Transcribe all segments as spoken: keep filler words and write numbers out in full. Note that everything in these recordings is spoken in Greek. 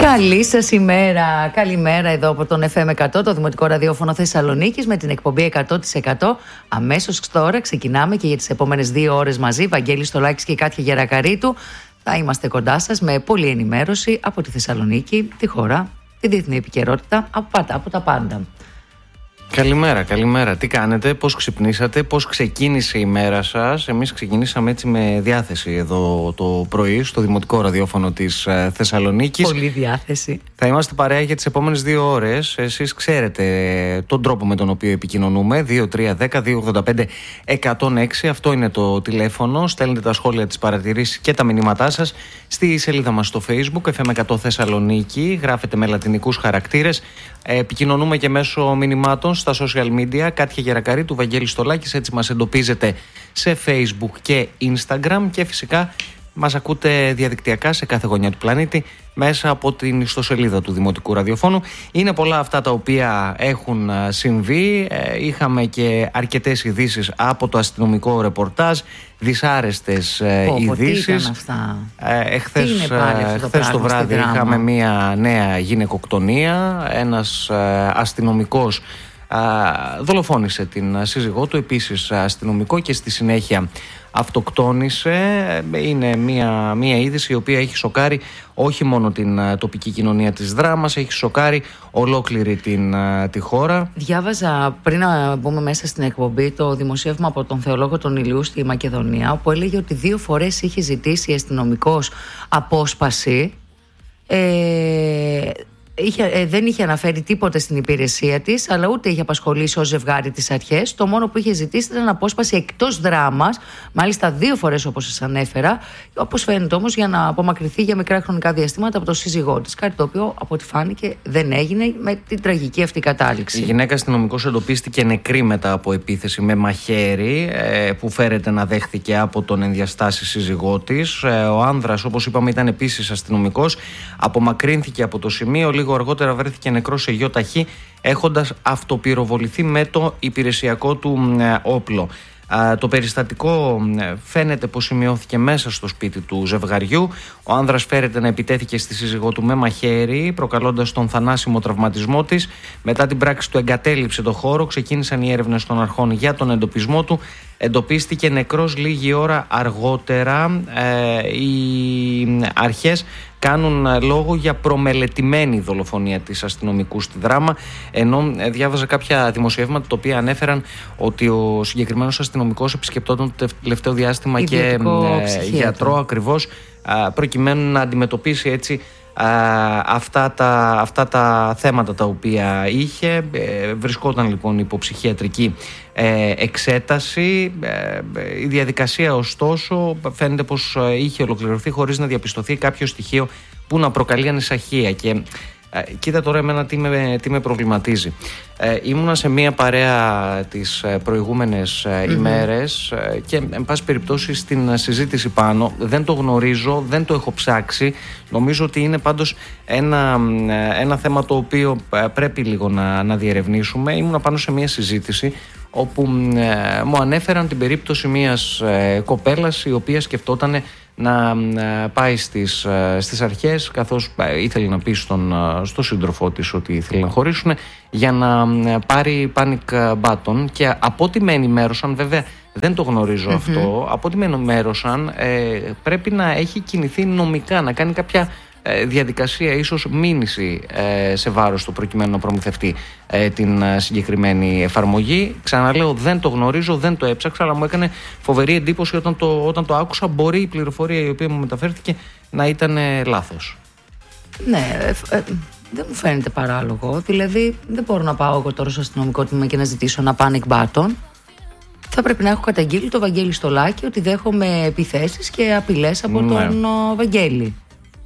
Καλή σας ημέρα, καλημέρα εδώ από τον εφ εμ εκατό, το Δημοτικό Ραδιόφωνο Θεσσαλονίκης, με την εκπομπή εκατό τοις εκατό. Αμέσως τώρα ξεκινάμε και για τις επόμενες δύο ώρες μαζί, Βαγγέλης Στολάκης και Κάτια Γερακαρίτου, θα είμαστε κοντά σας με πολλή ενημέρωση από τη Θεσσαλονίκη, τη χώρα, τη διεθνή επικαιρότητα, από, πάντα, από τα πάντα. Καλημέρα, καλημέρα. Τι κάνετε, πώς ξυπνήσατε, πώς ξεκίνησε η μέρα σας? Εμείς ξεκινήσαμε έτσι με διάθεση εδώ το πρωί στο Δημοτικό Ραδιόφωνο της Θεσσαλονίκης. Πολύ διάθεση. Θα είμαστε παρέα για τις επόμενες δύο ώρες. Εσείς ξέρετε τον τρόπο με τον οποίο επικοινωνούμε. δύο τρία ένα μηδέν δύο ογδόντα πέντε εκατόν έξι. Αυτό είναι το τηλέφωνο. Στέλνετε τα σχόλια, τις παρατηρήσεις και τα μηνύματά σας στη σελίδα μας στο Facebook εφ εμ εκατό Θεσσαλονίκη. Γράφετε με λατινικούς χαρακτήρες. Επικοινωνούμε και μέσω μηνυμάτων στα social media. Κάτια Γερακαρίτου, Βαγγέλης Στολάκης, έτσι μας εντοπίζετε σε Facebook και Instagram. Και φυσικά μας ακούτε διαδικτυακά σε κάθε γωνιά του πλανήτη μέσα από την ιστοσελίδα του Δημοτικού Ραδιοφώνου. Είναι πολλά αυτά τα οποία έχουν συμβεί. Είχαμε και αρκετές ειδήσεις από το αστυνομικό ρεπορτάζ, δυσάρεστες ειδήσεις. Τι ήταν αυτά? Εχθές, εχθές το βράδυ είχαμε μια νέα γυναικοκτονία. Ένας αστυνομικός δολοφόνησε την σύζυγό του, επίσης αστυνομικό, και στη συνέχεια αυτοκτόνησε. Είναι μια, μια είδηση η οποία έχει σοκάρει όχι μόνο την τοπική κοινωνία της Δράμας, έχει σοκάρει ολόκληρη την, τη χώρα. Διάβαζα πριν να μπούμε μέσα στην εκπομπή το δημοσίευμα από τον θεολόγο τον Ηλιού στη Μακεδονία, που έλεγε ότι δύο φορές είχε ζητήσει αστυνομικός απόσπαση. Ε, Είχε, ε, δεν είχε αναφέρει τίποτε στην υπηρεσία της, αλλά ούτε είχε απασχολήσει ως ζευγάρι τις αρχές. Το μόνο που είχε ζητήσει ήταν απόσπαση εκτός δράμας, μάλιστα δύο φορές όπως σας ανέφερα. Όπως φαίνεται όμως, για να απομακρυνθεί για μικρά χρονικά διαστήματα από το σύζυγό της. Κάτι το οποίο από ό,τι φάνηκε δεν έγινε, με την τραγική αυτή κατάληξη. Η γυναίκα αστυνομικός εντοπίστηκε νεκρή μετά από επίθεση με μαχαίρι, ε, που φέρεται να δέχθηκε από τον ενδιαστάση σύζυγό της. Ε, ο άνδρας, όπως είπαμε, ήταν επίσης αστυνομικός. Απομακρύνθηκε από το σημείο. Λίγο αργότερα βρέθηκε νεκρός σε γιοταχή, έχοντας αυτοπυροβοληθεί με το υπηρεσιακό του όπλο. Το περιστατικό φαίνεται πως σημειώθηκε μέσα στο σπίτι του ζευγαριού. Ο άνδρας φέρεται να επιτέθηκε στη σύζυγό του με μαχαίρι, προκαλώντας τον θανάσιμο τραυματισμό της. Μετά την πράξη του εγκατέλειψε το χώρο. Ξεκίνησαν οι έρευνες των αρχών για τον εντοπισμό του. Εντοπίστηκε νεκρός λίγη ώρα αργότερα. Ε, οι αρχές κάνουν λόγο για προμελετημένη δολοφονία της αστυνομικού στη Δράμα, ενώ διάβαζα κάποια δημοσιεύματα τα οποία ανέφεραν ότι ο συγκεκριμένος αστυνομικός επισκεπτόταν το τελευταίο διάστημα ιδιωτικό και γιατρό, ακριβώς προκειμένου να αντιμετωπίσει έτσι αυτά τα, αυτά τα θέματα τα οποία είχε. Βρισκόταν λοιπόν υπό ψυχιατρική εξέταση. Η διαδικασία ωστόσο φαίνεται πως είχε ολοκληρωθεί χωρίς να διαπιστωθεί κάποιο στοιχείο που να προκαλεί ανησυχία. Και κοίτα τώρα εμένα τι με, τι με προβληματίζει. Ε, ήμουνα σε μία παρέα τις προηγούμενες mm-hmm. ημέρες και εν πάση περιπτώσει στην συζήτηση πάνω, δεν το γνωρίζω, δεν το έχω ψάξει. Νομίζω ότι είναι πάντως ένα, ένα θέμα το οποίο πρέπει λίγο να, να διερευνήσουμε. Ήμουνα πάνω σε μία συζήτηση όπου ε, μου ανέφεραν την περίπτωση μιας ε, κοπέλας η οποία σκεφτόταν να πάει στις, στις αρχές, καθώς ήθελε να πει στον, στο σύντροφό της ότι ήθελε να χωρίσουν, για να πάρει panic button. Και από ό,τι με ενημέρωσαν, βέβαια δεν το γνωρίζω mm-hmm. αυτό, από ό,τι με ενημέρωσαν ε, πρέπει να έχει κινηθεί νομικά, να κάνει κάποια ε, διαδικασία, ίσως μήνυση ε, σε βάρος του προκειμένου να προμηθευτεί ε, την ε, συγκεκριμένη εφαρμογή. Ξαναλέω, δεν το γνωρίζω, δεν το έψαξα, αλλά μου έκανε φοβερή εντύπωση όταν το, όταν το άκουσα. Μπορεί η πληροφορία η οποία μου μεταφέρθηκε να ήταν ε, λάθος. Ναι, ε, ε, δεν μου φαίνεται παράλογο. Δηλαδή, δεν μπορώ να πάω εγώ τώρα στο αστυνομικό τμήμα και να ζητήσω ένα panic button. Θα πρέπει να έχω καταγγείλει το Βαγγέλη Στολάκη ότι δέχομαι επιθέσεις και απειλές από ναι. τον ο, Βαγγέλη.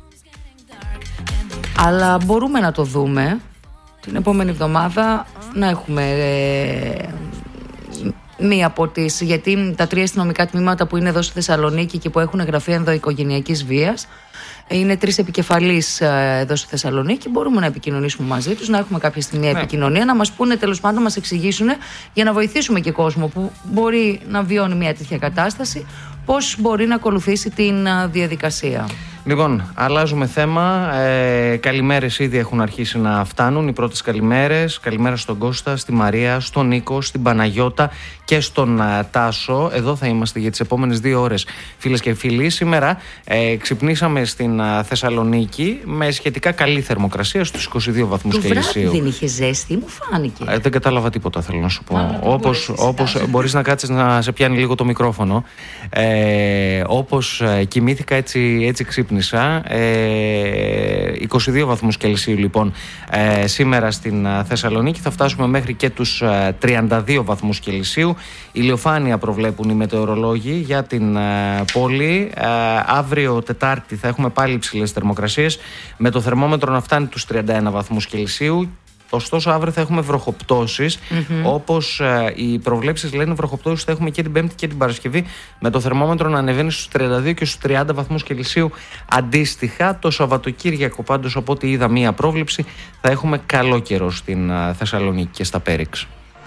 Αλλά μπορούμε να το δούμε την επόμενη εβδομάδα, να έχουμε ε, μία από τις, γιατί τα τρία αστυνομικά τμήματα που είναι εδώ στη Θεσσαλονίκη και που έχουν γραφεία ενδοοικογενειακής βίας είναι τρεις επικεφαλής εδώ στη Θεσσαλονίκη. Μπορούμε να επικοινωνήσουμε μαζί τους, να έχουμε κάποια στιγμή ναι. επικοινωνία, να μας πούνε, τέλος πάντων, να μας εξηγήσουν, για να βοηθήσουμε και κόσμο που μπορεί να βιώνει μια τέτοια κατάσταση, πώς μπορεί να ακολουθήσει την διαδικασία. Λοιπόν, αλλάζουμε θέμα. Ε, καλημέρες ήδη έχουν αρχίσει να φτάνουν. Οι πρώτες καλημέρες. Καλημέρα στον Κώστα, στη Μαρία, στον Νίκο, στην Παναγιώτα και στον uh, Τάσο. Εδώ θα είμαστε για τις επόμενες δύο ώρες, φίλες και φίλοι. Σήμερα ε, ξυπνήσαμε στην uh, Θεσσαλονίκη με σχετικά καλή θερμοκρασία στους είκοσι δύο βαθμούς Κελσίου. Το βράδυ δεν είχε ζέστη, μου φάνηκε. Ε, δεν κατάλαβα τίποτα, θέλω να σου πω. Όπως, όπως μπορείς να κάτσεις να σε πιάνει λίγο το μικρόφωνο. Ε, όπως ε, κοιμήθηκα, έτσι, έτσι ξύπνησα. Ε, είκοσι δύο βαθμούς Κελσίου λοιπόν ε, σήμερα στην Θεσσαλονίκη. Θα φτάσουμε μέχρι και τους ε, τριάντα δύο βαθμούς Κελσίου. Ηλιοφάνεια προβλέπουν οι μετεωρολόγοι για την ε, πόλη. ε, Αύριο Τετάρτη θα έχουμε πάλι υψηλές θερμοκρασίες, με το θερμόμετρο να φτάνει τους τριάντα ένα βαθμούς Κελσίου. Ωστόσο, αύριο θα έχουμε βροχοπτώσεις. Mm-hmm. Όπως ε, οι προβλέψεις λένε, βροχοπτώσεις θα έχουμε και την Πέμπτη και την Παρασκευή, με το θερμόμετρο να ανεβαίνει στους τριάντα δύο και στους τριάντα βαθμούς Κελσίου αντίστοιχα. Το Σαββατοκύριακο, πάντως, από ό,τι είδα μία πρόβλεψη, θα έχουμε καλό καιρό στην ε, Θεσσαλονίκη και στα Πέριξ.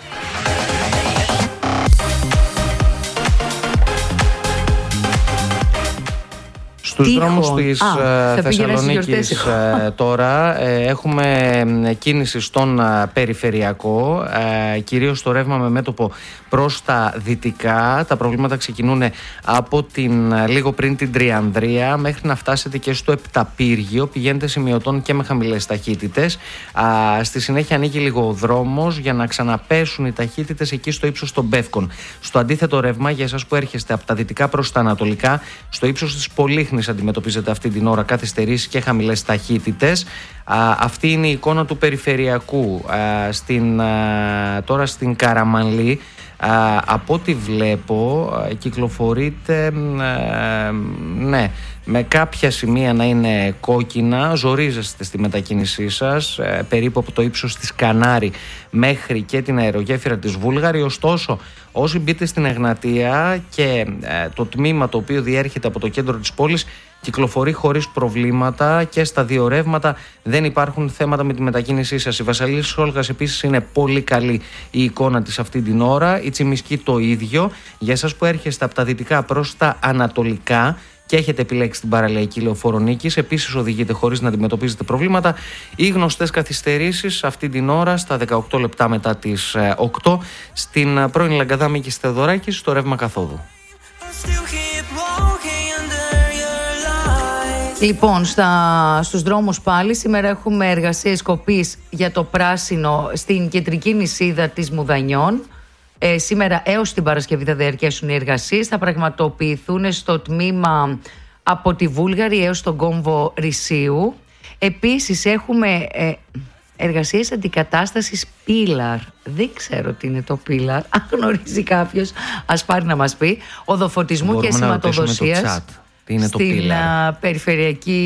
Στους δρόμους της Α, Θεσσαλονίκης τώρα ε, έχουμε κίνηση στον περιφερειακό, ε, κυρίως στο ρεύμα με μέτωπο προς τα δυτικά. Τα προβλήματα ξεκινούν από την, λίγο πριν την Τριανδρία μέχρι να φτάσετε και στο Επταπύργιο. Πηγαίνετε σημειωτών και με χαμηλές ταχύτητες. Α, στη συνέχεια ανοίγει λίγο ο δρόμος για να ξαναπέσουν οι ταχύτητες εκεί στο ύψος των Πεύκων. Στο αντίθετο ρεύμα, για εσάς που έρχεστε από τα δυτικά προς τα ανατολικά, στο ύψος της Πολύχνης αντιμετωπίζετε αυτή την ώρα καθυστερήσεις και χαμηλές ταχύτητες. Α, αυτή είναι η εικόνα του περιφερειακού. Α, στην, α, τώρα στην Καραμανλή, α, από ό,τι βλέπω, α, κυκλοφορείτε α, ναι, με κάποια σημεία να είναι κόκκινα. Ζορίζεστε στη μετακίνησή σας, ε, περίπου από το ύψος της Κανάρη μέχρι και την αερογέφυρα της Βούλγαρη. Ωστόσο, όσοι μπείτε στην Εγνατία και ε, το τμήμα το οποίο διέρχεται από το κέντρο της πόλης κυκλοφορεί χωρίς προβλήματα και στα δύο ρεύματα δεν υπάρχουν θέματα με τη μετακίνησή σας. Η Βασιλής Όλγας επίσης είναι πολύ καλή η εικόνα της αυτή την ώρα. Η Τσιμισκή το ίδιο. Για εσάς που έρχεστε από τα δυτικά προς τα ανατολικά και έχετε επιλέξει την παραλιακή λεωφόρο Νίκης, επίσης οδηγείτε χωρίς να αντιμετωπίζετε προβλήματα. Οι γνωστές καθυστερήσεις αυτή την ώρα, στα δεκαοκτώ λεπτά μετά τις οκτώ, στην πρώην Λαγκαδά Μίκης Θεοδωράκης, στο ρεύμα καθόδου. Λοιπόν, στα, στους δρόμους πάλι σήμερα έχουμε εργασίες κοπής για το πράσινο στην κεντρική νησίδα της Μουδανιών. Ε, σήμερα έως την Παρασκευή θα διαρκέσουν οι εργασίες. Θα πραγματοποιηθούν στο τμήμα από τη Βούλγαρη έως τον κόμβο Ρησίου. Επίσης έχουμε ε, εργασίες αντικατάστασης πίλαρ. Δεν ξέρω τι είναι το πίλαρ. Αν γνωρίζει κάποιος, ας πάρει να μας πει. Οδοφωτισμού Μπορούμε και σηματοδοσίας. Είναι στην το περιφερειακή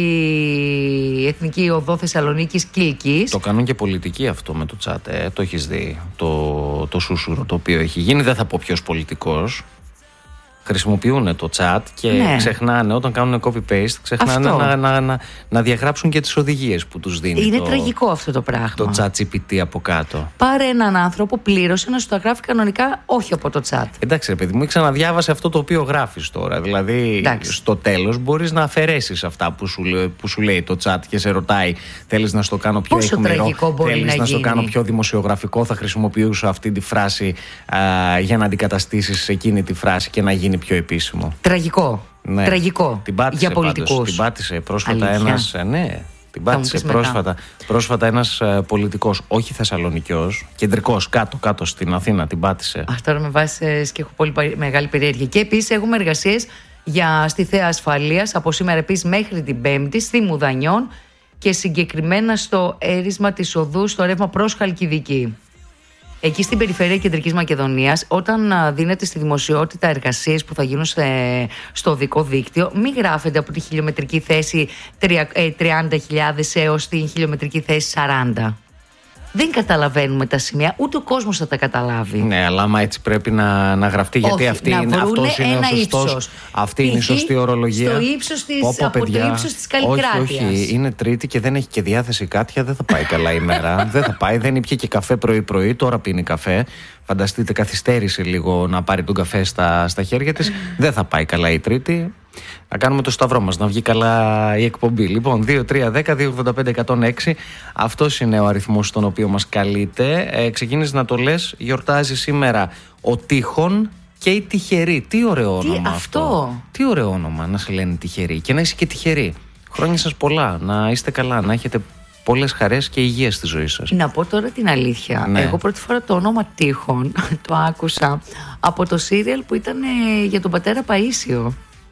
Εθνική Οδό Θεσσαλονίκης Κίλκης. Το κάνουν και πολιτικοί αυτό με το chat, ε. Το έχεις δει το, το σούσουρο το οποίο έχει γίνει. Δεν θα πω ποιος πολιτικός. Χρησιμοποιούν το chat και ναι. ξεχνάνε, όταν κάνουν copy-paste, ξεχνάνε να, να, να, να διαγράψουν και τις οδηγίες που τους δίνει. Είναι το, τραγικό αυτό το πράγμα. Το chat τζι πι τι από κάτω. Πάρε έναν άνθρωπο, πλήρωσε να σου τα γράφει κανονικά, όχι από το chat. Εντάξει, ρε παιδί μου, ξαναδιάβασε αυτό το οποίο γράφεις τώρα. Δηλαδή, εντάξει, στο τέλος μπορείς να αφαιρέσεις αυτά που σου, που σου λέει το chat και σε ρωτάει, θέλεις να στο κάνω πιο αιχμηρό, θέλεις να, να στο κάνω πιο δημοσιογραφικό, θα χρησιμοποιήσω αυτή τη φράση α, για να αντικαταστήσεις εκείνη τη φράση και να γίνει πιο επίσημο. Τραγικό. Ναι. Τραγικό. Την πάτησε, για πολιτικούς. Πάντως, την πάτησε πρόσφατα ένας. Ναι, την πάτησε πρόσφατα, πρόσφατα ένας uh, πολιτικός, όχι Θεσσαλονικιός, κεντρικός, κάτω, κάτω στην Αθήνα. Την πάτησε. Αχ, τώρα με βάζεις και έχω πολύ μεγάλη περιέργεια. Και επίσης έχουμε εργασίες για στη θέα ασφαλείας από σήμερα επίσης μέχρι την Πέμπτη στη Μουδανιών και συγκεκριμένα στο έρισμα της οδού στο ρεύμα προς Χαλκιδική. Εκεί στην περιφέρεια Κεντρικής Μακεδονίας, όταν δίνετε στη δημοσιότητα εργασίες που θα γίνουν σε, στο οδικό δίκτυο, μην γράφετε από τη χιλιομετρική θέση τριάντα χιλιάδες έως τη χιλιομετρική θέση σαράντα. Δεν καταλαβαίνουμε τα σημεία, ούτε ο κόσμος θα τα καταλάβει. Ναι, αλλά άμα έτσι πρέπει να, να γραφτεί, γιατί όχι, αυτή είναι, αυτός είναι ο σωστός, αυτή είναι η σωστή ορολογία. Στο ύψος της, πω, πω, από παιδιά, το ύψος της Καλλικράτειας. Όχι, όχι, είναι Τρίτη και δεν έχει και διάθεση κάτια, δεν θα πάει καλά η μέρα. Δεν θα πάει, δεν ήπια και καφέ πρωί-πρωί, τώρα πίνει καφέ. Φανταστείτε, καθυστέρησε λίγο να πάρει τον καφέ στα, στα χέρια της. Δεν θα πάει καλά η Τρίτη. Να κάνουμε το σταυρό μας, να βγει καλά η εκπομπή. Λοιπόν, δύο τρία ένα μηδέν δύο ογδόντα πέντε εκατόν έξι, αυτός είναι ο αριθμός στον οποίο μας καλείτε. Ε, ξεκίνησε να το λες, γιορτάζει σήμερα ο Τείχων και η Τυχερή. Τι ωραίο Τι όνομα αυτό. αυτό. Τι ωραίο όνομα να σε λένε Τυχερή και να είσαι και τυχερή. Χρόνια σας πολλά, να είστε καλά, να έχετε πολλές χαρές και υγεία στη ζωή σας. Να πω τώρα την αλήθεια. Ναι. Εγώ πρώτη φορά το όνομα Τείχων το άκουσα από το σύριαλ που ήταν ε, για τον πατέρα Παΐσιο.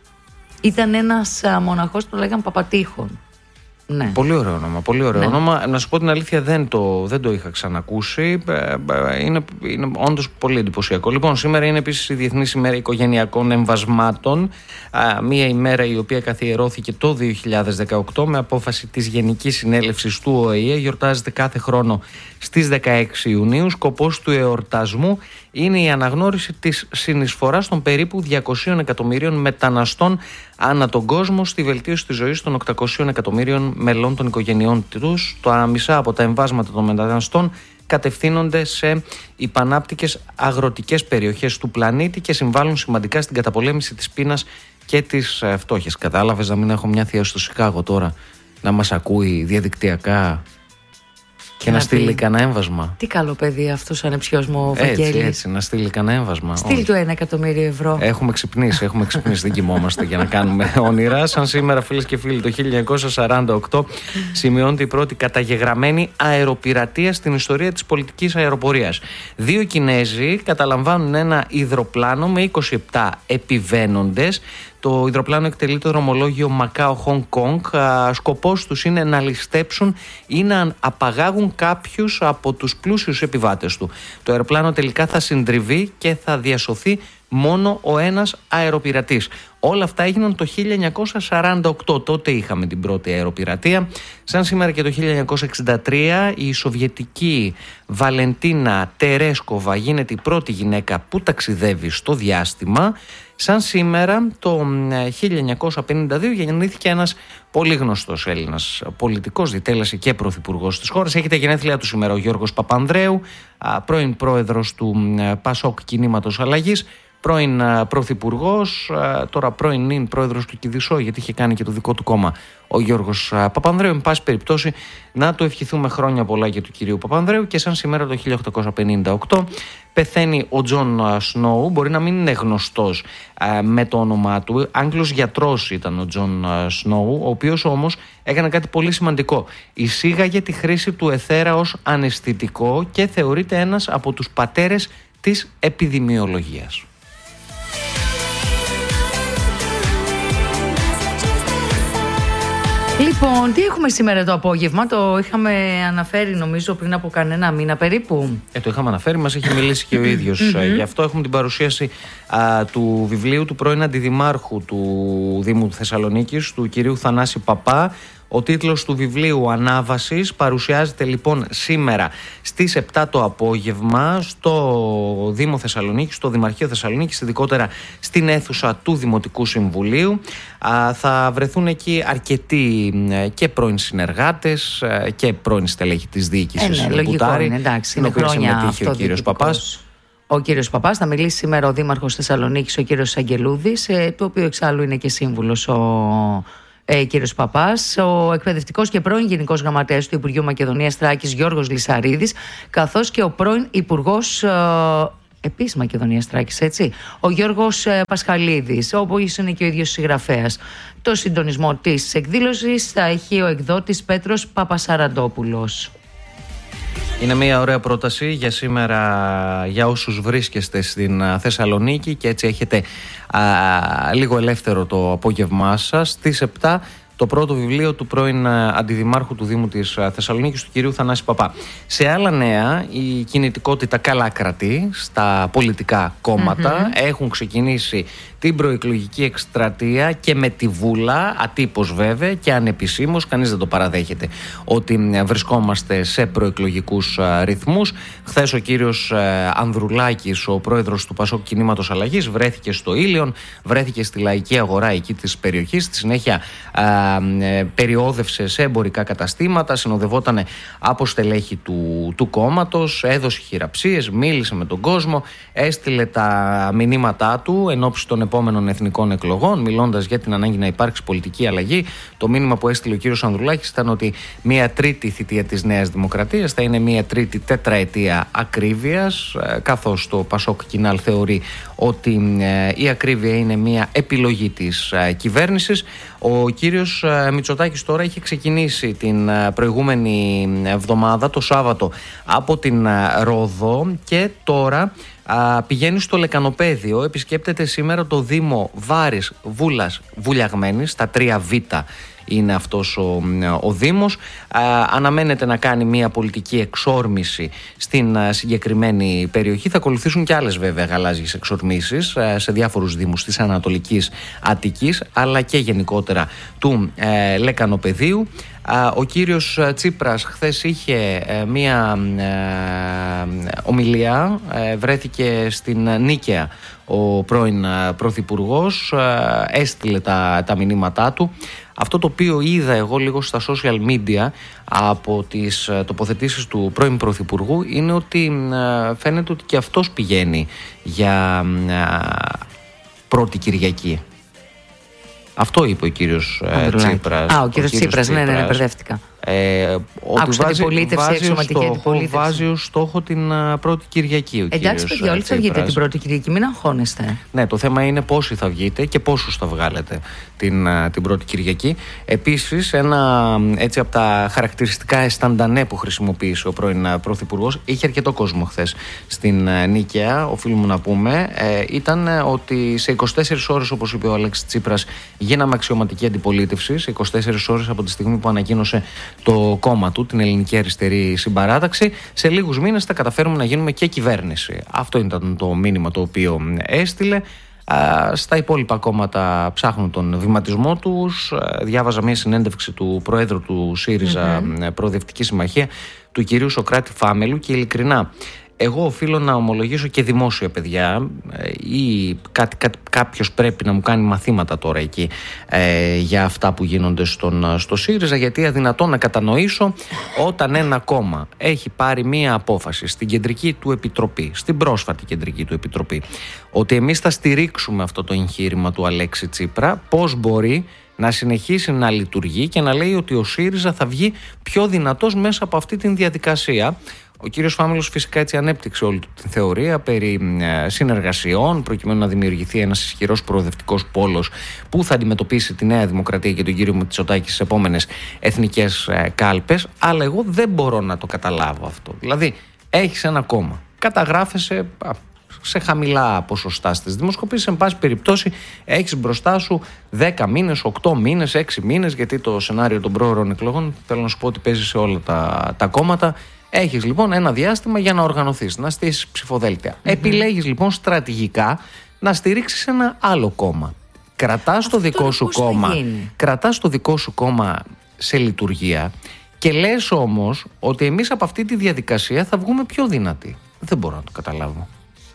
Ήταν ένας α, μοναχός που το λέγαν Παπατείχων. Ναι. Πολύ ωραίο όνομα, πολύ ωραίο Ναι. όνομα. Να σου πω την αλήθεια, δεν το, δεν το είχα ξανακούσει. Ε, ε, Είναι, είναι όντως πολύ εντυπωσιακό. Λοιπόν, σήμερα είναι επίσης η Διεθνής ημέρα οικογενειακών εμβασμάτων. Α, μία ημέρα η οποία καθιερώθηκε το δύο χιλιάδες δεκαοκτώ με απόφαση της Γενικής Συνέλευσης του Ο Ε Ε. Γιορτάζεται κάθε χρόνο στις δεκαέξι Ιουνίου. Σκοπός του εορτασμού είναι η αναγνώριση της συνεισφοράς των περίπου διακοσίων εκατομμυρίων μεταναστών ανά τον κόσμο στη βελτίωση της ζωής των οκτακοσίων εκατομμύριων μελών των οικογενειών τους. Το μισά από τα εμβάσματα των μεταναστών κατευθύνονται σε υπανάπτυκες αγροτικές περιοχές του πλανήτη και συμβάλλουν σημαντικά στην καταπολέμηση της πείνας και της φτώχειας. Κατάλαβες να μην έχω μια θεία στο Σικάγο τώρα να μας ακούει διαδικτυακά και να, να στείλει πει, κανένα έμβασμα. Τι καλό παιδί αυτός ο ανεψιός μου ο Βαγγέλης. Έτσι, έτσι, να στείλει κανένα έμβασμα. Στείλει του ένα εκατομμύριο ευρώ. Έχουμε ξυπνήσει, έχουμε ξυπνήσει. Δεν κοιμόμαστε για να κάνουμε όνειρα. Σαν σήμερα, φίλες και φίλοι, το χίλια εννιακόσια σαράντα οκτώ σημειώνεται η πρώτη καταγεγραμμένη αεροπειρατεία στην ιστορία της πολιτικής αεροπορίας. Δύο Κινέζοι καταλαμβάνουν ένα υδροπλάνο με είκοσι επτά επιβαίνοντες. Το υδροπλάνο εκτελεί το δρομολόγιο Μακάο-Χονγκ Κονγκ. Σκοπός τους είναι να ληστέψουν ή να απαγάγουν κάποιους από τους πλούσιους επιβάτες του. Το αεροπλάνο τελικά θα συντριβεί και θα διασωθεί μόνο ο ένας αεροπειρατής. Όλα αυτά έγιναν το χίλια εννιακόσια σαράντα οκτώ. Τότε είχαμε την πρώτη αεροπειρατεία. Σαν σήμερα και το χίλια εννιακόσια εξήντα τρία η Σοβιετική Βαλεντίνα Τερέσκοβα γίνεται η πρώτη γυναίκα που ταξιδεύει στο διάστημα. Σαν σήμερα το χίλια εννιακόσια πενήντα δύο γεννήθηκε ένας πολύ γνωστός Έλληνας πολιτικός, διτέλεσε και πρωθυπουργός της χώρας. Έχετε γενέθλιά του σήμερα ο Γιώργος Παπανδρέου, πρώην πρόεδρος του Πασόκ Κινήματος Αλλαγής, πρώην πρωθυπουργός, τώρα πρώην νυν πρόεδρος του Κηδισό, γιατί είχε κάνει και το δικό του κόμμα ο Γιώργος Παπανδρέου. Εν πάση περιπτώσει, να το ευχηθούμε χρόνια πολλά για του κυρίου Παπανδρέου. Και σαν σήμερα το χίλια οκτακόσια πενήντα οκτώ πεθαίνει ο Τζον Σνόου. Μπορεί να μην είναι γνωστός α, με το όνομά του. Άγγλος γιατρός ήταν ο Τζον Σνόου, ο οποίος όμως έκανε κάτι πολύ σημαντικό. Εισήγαγε τη χρήση του αιθέρα ως αναισθητικό και θεωρείται ένας από τους πατέρες της επιδημιολογίας. Λοιπόν, τι έχουμε σήμερα το απόγευμα? Το είχαμε αναφέρει νομίζω πριν από κανένα μήνα περίπου. Ε, το είχαμε αναφέρει, μας έχει μιλήσει και ο ίδιος. Γι' αυτό έχουμε την παρουσίαση α, του βιβλίου του πρώην Αντιδημάρχου του Δήμου Θεσσαλονίκης, του κυρίου Θανάση Παπά. Ο τίτλος του βιβλίου «Ανάβασης» παρουσιάζεται λοιπόν σήμερα στις επτά το απόγευμα στο Δήμο Θεσσαλονίκης, στο Δημαρχείο Θεσσαλονίκης, ειδικότερα στην αίθουσα του Δημοτικού Συμβουλίου. Α, θα βρεθούν εκεί αρκετοί και πρώην συνεργάτες και πρώην στελέχη της διοίκησης. Ε, ναι, λογικό είναι, εντάξει, είναι χρόνια αυτό ο κύριος Παπάς. Ο κύριος Παπάς, θα μιλήσει σήμερα ο Δήμαρχος Θεσσαλονίκης, ο κύριος Αγγελούδης, ε, του οποίου εξάλλου είναι και σύμβουλος ο Ε, κύριος Παπάς, ο εκπαιδευτικός και πρώην Γενικός Γραμματέας του Υπουργείου Μακεδονίας Θράκης Γιώργος Λυσαρίδης, καθώς και ο πρώην Υπουργός ε, επίσης Μακεδονίας Θράκης, έτσι, ο Γιώργος ε, Πασχαλίδης, όπως είναι και ο ίδιος συγγραφέας. Το συντονισμό της εκδήλωσης θα έχει ο εκδότης Πέτρος Παπασαραντόπουλος. Είναι μια ωραία πρόταση για σήμερα για όσους βρίσκεστε στην Θεσσαλονίκη και έτσι έχετε α, λίγο ελεύθερο το απόγευμά σας. Στις επτά το πρώτο βιβλίο του πρώην Αντιδημάρχου του Δήμου της Θεσσαλονίκης, του κυρίου Θανάση Παπά. Σε άλλα νέα, η κινητικότητα καλά κρατεί στα πολιτικά κόμματα. Mm-hmm. Έχουν ξεκινήσει την προεκλογική εκστρατεία και με τη βούλα, ατύπως βέβαια και ανεπισήμως, κανείς δεν το παραδέχεται ότι βρισκόμαστε σε προεκλογικούς ρυθμούς. Χθες ο κύριος Ανδρουλάκης, ο πρόεδρος του Πασόκ Κινήματος Αλλαγής, βρέθηκε στο Ήλιον, βρέθηκε στη Λαϊκή Αγορά εκεί της περιοχής. Στη συνέχεια α, ε, περιόδευσε σε εμπορικά καταστήματα, συνοδευόταν από στελέχη του, του κόμματος, έδωσε χειραψίες, μίλησε με τον κόσμο, έστειλε τα μηνύματά του εν ώψη των επόμενων εθνικών εκλογών, μιλώντας για την ανάγκη να υπάρξει πολιτική αλλαγή. Το μήνυμα που έστειλε ο κύριος Ανδρουλάκης ήταν ότι μία τρίτη θητεία της Νέας Δημοκρατίας θα είναι μία τρίτη τετραετία ακρίβειας, καθώς το Πασόκ Κινάλ θεωρεί ότι η ακρίβεια είναι μία επιλογή της κυβέρνησης. Ο κύριος Μητσοτάκης τώρα είχε ξεκινήσει την προηγούμενη εβδομάδα, το Σάββατο, από την Ρόδο και τώρα α, πηγαίνει στο Λεκανοπαίδιο. Επισκέπτεται σήμερα το Δήμο Βάρης Βούλας Βουλιαγμένης, τα τρία Β είναι αυτός ο, ο Δήμος. Α, αναμένεται να κάνει μια πολιτική εξόρμηση στην α, συγκεκριμένη περιοχή. Θα ακολουθήσουν και άλλες βέβαια γαλάζιες εξορμήσεις α, σε διάφορους δήμους της Ανατολικής Αττικής, αλλά και γενικότερα του ε, Λεκανοπαιδίου. Ο κύριος Τσίπρας χθες είχε μία ομιλία, βρέθηκε στην Νίκαια ο πρώην πρωθυπουργός, έστειλε τα, τα μηνύματά του. Αυτό το οποίο είδα εγώ λίγο στα social media από τις τοποθετήσεις του πρώην πρωθυπουργού είναι ότι φαίνεται ότι και αυτός πηγαίνει για πρώτη Κυριακή. Αυτό είπε ο κύριος Τσίπρας. Α, ο κύριος Τσίπρας, ναι, ναι, ναι, μπερδεύτηκα. Ε, ότι βάζει, βάζει, ως στόχο, βάζει ως στόχο την uh, πρώτη Κυριακή. Εντάξει, παιδιά, όλοι θα βγείτε την πρώτη Κυριακή, μην αγχώνεστε. Ναι, το θέμα είναι πόσοι θα βγείτε και πόσους θα βγάλετε την, uh, την πρώτη Κυριακή. Επίσης, ένα έτσι από τα χαρακτηριστικά αισθαντανέ που χρησιμοποίησε ο πρώην uh, πρωθυπουργός, είχε αρκετό κόσμο χθες στην uh, Νίκαια, οφείλουμε να πούμε, ε, ήταν uh, ότι σε είκοσι τέσσερις ώρες, όπως είπε ο Αλέξης Τσίπρας, γίναμε αξιωματική αντιπολίτευση. Σε είκοσι τέσσερις ώρες από τη στιγμή που ανακοίνωσε το κόμμα του, την Ελληνική Αριστερή Συμπαράταξη, σε λίγους μήνες θα καταφέρουμε να γίνουμε και κυβέρνηση. Αυτό ήταν το μήνυμα το οποίο έστειλε. Στα υπόλοιπα κόμματα ψάχνουν τον βηματισμό τους. Διάβαζα μια συνέντευξη του Προέδρου του ΣΥΡΙΖΑ mm-hmm. Προοδευτική Συμμαχία, του κυρίου Σοκράτη Φάμελου, και ειλικρινά εγώ οφείλω να ομολογήσω και δημόσια, παιδιά, ή κάτι, κάτι, κάποιος πρέπει να μου κάνει μαθήματα τώρα εκεί ε, για αυτά που γίνονται στον, στο ΣΥΡΙΖΑ, γιατί αδυνατόν να κατανοήσω όταν ένα κόμμα έχει πάρει μία απόφαση στην κεντρική του επιτροπή, στην πρόσφατη κεντρική του επιτροπή, ότι εμείς θα στηρίξουμε αυτό το εγχείρημα του Αλέξη Τσίπρα, πώς μπορεί να συνεχίσει να λειτουργεί και να λέει ότι ο ΣΥΡΙΖΑ θα βγει πιο δυνατός μέσα από αυτή την διαδικασία. Ο κύριος Φάμελος φυσικά έτσι ανέπτυξε όλη την θεωρία περί συνεργασιών προκειμένου να δημιουργηθεί ένας ισχυρός προοδευτικός πόλος που θα αντιμετωπίσει τη Νέα Δημοκρατία και τον κύριο Μητσοτάκη στις επόμενες εθνικές κάλπες. Αλλά εγώ δεν μπορώ να το καταλάβω αυτό. Δηλαδή, έχεις ένα κόμμα, καταγράφεσαι σε χαμηλά ποσοστά στις δημοσκοπήσεις, εν πάση περιπτώσει έχεις μπροστά σου δέκα μήνες, οκτώ μήνες, έξι μήνες, γιατί το σενάριο των πρόωρων εκλογών θέλω να σου πω ότι παίζει σε όλα τα, τα κόμματα. Έχεις λοιπόν ένα διάστημα για να οργανωθείς, να στήσεις ψηφοδέλτια. Mm-hmm. Επιλέγεις λοιπόν στρατηγικά να στηρίξεις ένα άλλο κόμμα. Κρατάς το δικό σου κόμμα, κρατάς το δικό σου κόμμα σε λειτουργία και λες όμως ότι εμείς από αυτή τη διαδικασία θα βγούμε πιο δυνατοί. Δεν μπορώ να το καταλάβω.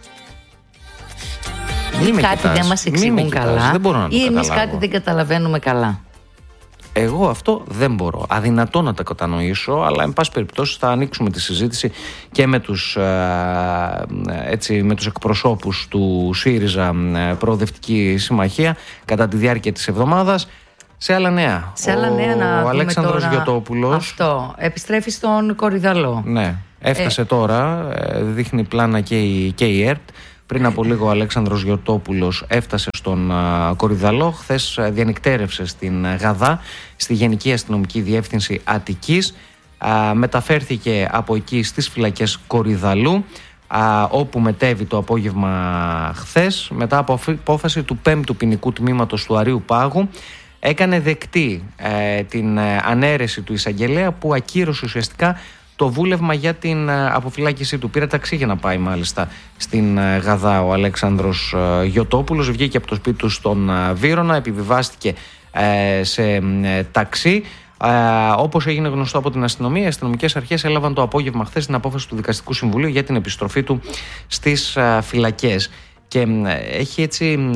Ή κάτι κοιτάς, δεν μας εξηγούν καλά, δεν μπορώ να το ή εμείς καταλάβω. κάτι δεν καταλαβαίνουμε καλά. Εγώ αυτό δεν μπορώ. Αδυνατό να τα κατανοήσω, αλλά εν πάση περιπτώσει θα ανοίξουμε τη συζήτηση και με τους, έτσι, με τους εκπροσώπους του ΣΥΡΙΖΑ Προοδευτική Συμμαχία κατά τη διάρκεια της εβδομάδας. Σε άλλα νέα. Σε άλλα νέα ο, να ο Αλέξανδρος τώρα Γιωτόπουλος. Αυτό. Επιστρέφει στον Κορυδαλό. Ναι. Έφτασε ε... τώρα. Δείχνει πλάνα και η, και η ΕΡΤ. Πριν από λίγο ο Αλέξανδρος Γιωτόπουλος έφτασε στον uh, Κορυδαλό. Χθες uh, διανυκτέρευσε στην uh, Γαδά, στη Γενική Αστυνομική Διεύθυνση Αττικής. Uh, μεταφέρθηκε από εκεί στις φυλακές Κορυδαλού, uh, όπου μετέβη το απόγευμα χθες, μετά από απόφαση του πέμπτου ποινικού τμήματος του Αρείου Πάγου. Έκανε δεκτή uh, την uh, ανέρεση του εισαγγελέα, που ακύρωσε ουσιαστικά το βούλευμα για την αποφυλάκησή του. Πήρε ταξί για να πάει μάλιστα στην Γαδά ο Αλέξανδρος Γιωτόπουλος. Βγήκε από το σπίτι του στον Βύρωνα, επιβιβάστηκε σε ταξί. Όπως έγινε γνωστό από την αστυνομία, οι αστυνομικές αρχές έλαβαν το απόγευμα χθες την απόφαση του Δικαστικού Συμβουλίου για την επιστροφή του στις φυλακές. Και έχει έτσι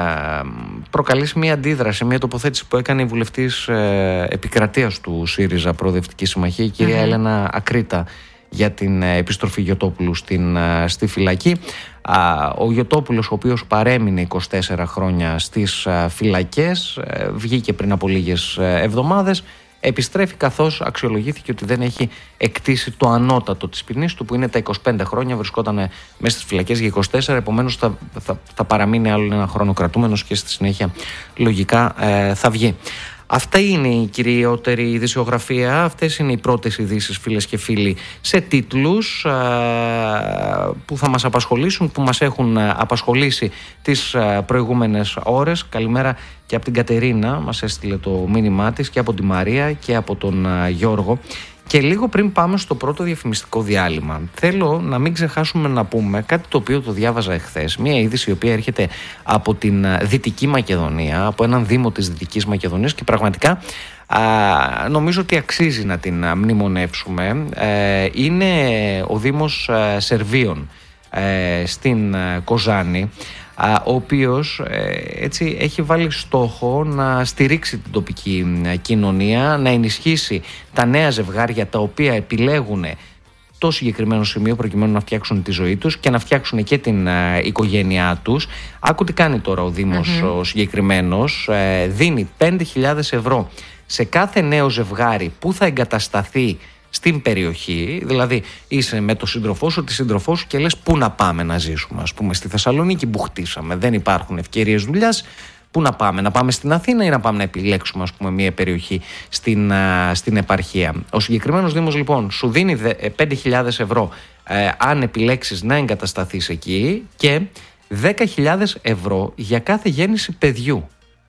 προκαλέσει μια αντίδραση, μια τοποθέτηση που έκανε η βουλευτής επικρατείας του ΣΥΡΙΖΑ Προοδευτική Συμμαχία, η κυρία mm-hmm. Έλενα Ακρίτα, για την επιστροφή Γιωτόπουλου στην, στη φυλακή. Ο Γιωτόπουλος, ο οποίος παρέμεινε είκοσι τέσσερα χρόνια στις φυλακές, βγήκε πριν από λίγες εβδομάδες, επιστρέφει καθώς αξιολογήθηκε ότι δεν έχει εκτίσει το ανώτατο της ποινής του, που είναι τα είκοσι πέντε χρόνια, βρισκόταν μέσα στις φυλακές για είκοσι τέσσερα, επομένως θα, θα, θα παραμείνει άλλο ένα χρόνο κρατούμενος και στη συνέχεια λογικά ε, θα βγει. Αυτά είναι η κυριότερη ειδησιογραφία, αυτές είναι οι πρώτες ειδήσεις, φίλες και φίλοι, σε τίτλους α, που θα μας απασχολήσουν, που μας έχουν απασχολήσει τις α, προηγούμενες ώρες. Καλημέρα και από την Κατερίνα, μας έστειλε το μήνυμά της, και από τη Μαρία και από τον α, Γιώργο. Και λίγο πριν πάμε στο πρώτο διαφημιστικό διάλειμμα, θέλω να μην ξεχάσουμε να πούμε κάτι το οποίο το διάβαζα εχθές. Μια είδηση η οποία έρχεται από την Δυτική Μακεδονία, από έναν δήμο της Δυτικής Μακεδονίας, και πραγματικά α, νομίζω ότι αξίζει να την μνημονεύσουμε. Ε, είναι ο Δήμος Σερβίων ε, στην Κοζάνη, ο οποίος έτσι έχει βάλει στόχο να στηρίξει την τοπική κοινωνία, να ενισχύσει τα νέα ζευγάρια τα οποία επιλέγουν το συγκεκριμένο σημείο προκειμένου να φτιάξουν τη ζωή τους και να φτιάξουν και την οικογένειά τους. Άκου τι κάνει τώρα ο Δήμος mm-hmm. ο συγκεκριμένος. Δίνει πέντε χιλιάδες ευρώ σε κάθε νέο ζευγάρι που θα εγκατασταθεί στην περιοχή. Δηλαδή είσαι με τον σύντροφό σου, τη σύντροφό σου, και λες πού να πάμε να ζήσουμε. Ας πούμε στη Θεσσαλονίκη που χτίσαμε, δεν υπάρχουν ευκαιρίες δουλειάς, πού να πάμε, να πάμε στην Αθήνα ή να πάμε να επιλέξουμε, ας πούμε, μια περιοχή στην, στην επαρχία. Ο συγκεκριμένος Δήμος λοιπόν σου δίνει πέντε χιλιάδες ευρώ ε, αν επιλέξεις να εγκατασταθείς εκεί, και δέκα χιλιάδες ευρώ για κάθε γέννηση παιδιού.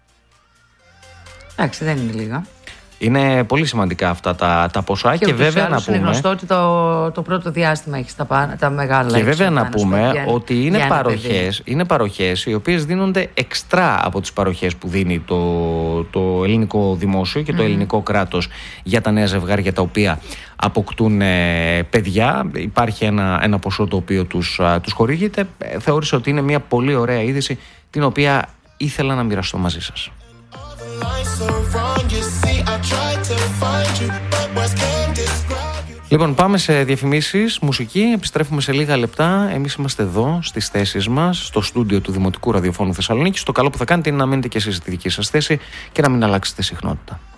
Εντάξει, δεν είναι λίγα. Είναι πολύ σημαντικά αυτά τα, τα ποσά, και, και βέβαια να πούμε. Είναι γνωστό ότι το, το πρώτο διάστημα έχει τα, τα μεγάλα. Και βέβαια να πούμε ότι είναι παροχές, είναι παροχές οι οποίες δίνονται εξτρά από τις παροχές που δίνει το, το ελληνικό δημόσιο και το mm. ελληνικό κράτος για τα νέα ζευγάρια τα οποία αποκτούν ε, παιδιά. Υπάρχει ένα, ένα ποσό το οποίο τους, α, τους χορηγείται. Ε, θεώρησα ότι είναι μια πολύ ωραία είδηση, την οποία ήθελα να μοιραστώ μαζί σας. Λοιπόν, πάμε σε διαφημίσεις, μουσική, επιστρέφουμε σε λίγα λεπτά. Εμείς είμαστε εδώ στις θέσεις μας, στο στούντιο του Δημοτικού Ραδιοφώνου Θεσσαλονίκης. Το καλό που θα κάνετε είναι να μείνετε και εσείς στη δική σας θέση και να μην αλλάξετε συχνότητα.